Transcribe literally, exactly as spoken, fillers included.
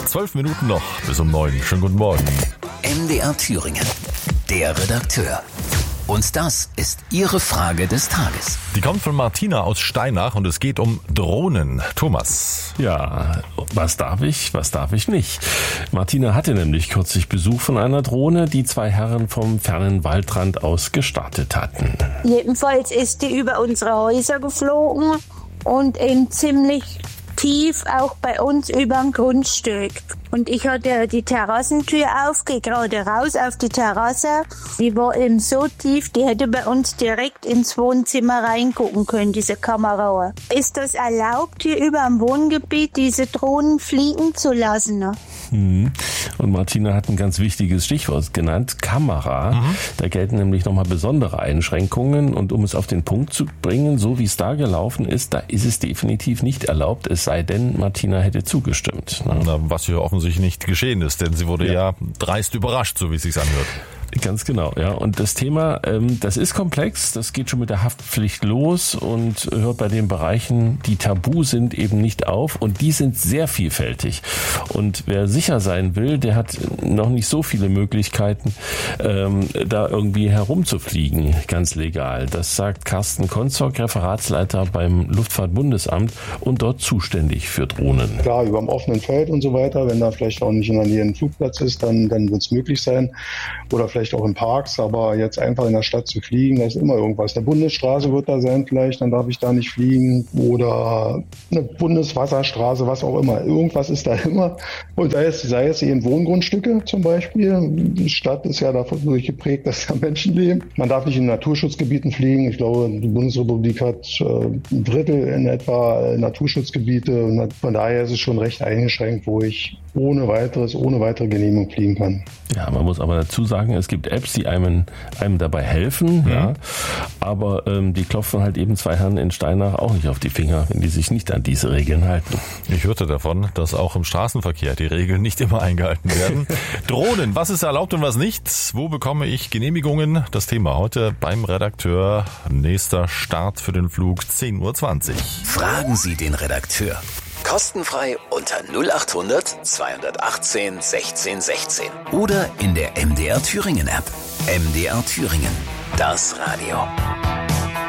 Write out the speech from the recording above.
Zwölf Minuten noch bis um neun. Schönen guten Morgen. M D R Thüringen, der Redakteur. Und das ist Ihre Frage des Tages. Die kommt von Martina aus Steinach und es geht um Drohnen. Thomas. Ja, was darf ich, was darf ich nicht? Martina hatte nämlich kürzlich Besuch von einer Drohne, die zwei Herren vom fernen Waldrand aus gestartet hatten. Jedenfalls ist die über unsere Häuser geflogen und in ziemlich tief auch bei uns über dem Grundstück. Und ich hatte die Terrassentür auf, gehe gerade raus auf die Terrasse. Die war eben so tief, die hätte bei uns direkt ins Wohnzimmer reingucken können, diese Kamera. Ist das erlaubt, hier über dem Wohngebiet diese Drohnen fliegen zu lassen? Hm. Und Martina hat ein ganz wichtiges Stichwort genannt, Kamera. Mhm. Da gelten nämlich nochmal besondere Einschränkungen. Und um es auf den Punkt zu bringen, so wie es da gelaufen ist, da ist es definitiv nicht erlaubt, es sei denn, Martina hätte zugestimmt. Na, was hier offensichtlich nicht geschehen ist, denn sie wurde ja, ja dreist überrascht, so wie es sich anhört. Ganz genau, ja. Und das Thema, ähm, das ist komplex, das geht schon mit der Haftpflicht los und hört bei den Bereichen, die tabu sind, eben nicht auf. Und die sind sehr vielfältig. Und wer sicher sein will, der hat noch nicht so viele Möglichkeiten, ähm, da irgendwie herumzufliegen, ganz legal. Das sagt Carsten Konzog, Referatsleiter beim Luftfahrtbundesamt und dort zuständig für Drohnen. Klar, über dem offenen Feld und so weiter, wenn da vielleicht auch nicht in der Nähe ein Flugplatz ist, dann, dann wird es möglich sein. Oder vielleicht auch in Parks, aber jetzt einfach in der Stadt zu fliegen, da ist immer irgendwas. Eine Bundesstraße wird da sein vielleicht, dann darf ich da nicht fliegen. Oder eine Bundeswasserstraße, was auch immer. Irgendwas ist da immer. Und sei es, sei es eben Wohngrundstücke zum Beispiel. Die Stadt ist ja davon geprägt, dass da Menschen leben. Man darf nicht in Naturschutzgebieten fliegen. Ich glaube, die Bundesrepublik hat äh, ein Drittel in etwa Naturschutzgebiete. Und von daher ist es schon recht eingeschränkt, wo ich ohne weiteres, ohne weitere Genehmigung fliegen kann. Ja, man muss aber dazu sagen, es gibt Apps, die einem, einem dabei helfen, mhm. ja. Aber ähm, die klopfen halt eben zwei Herren in Steinach auch nicht auf die Finger, wenn die sich nicht an diese Regeln halten. Ich hörte davon, dass auch im Straßenverkehr die Regeln nicht immer eingehalten werden. Drohnen, was ist erlaubt und was nicht? Wo bekomme ich Genehmigungen? Das Thema heute beim Redakteur. Nächster Start für den Flug zehn Uhr zwanzig. Fragen Sie den Redakteur. Kostenfrei unter null acht hundert zweihundertachtzehn sechzehn sechzehn oder in der M D R Thüringen App. M D R Thüringen, das Radio.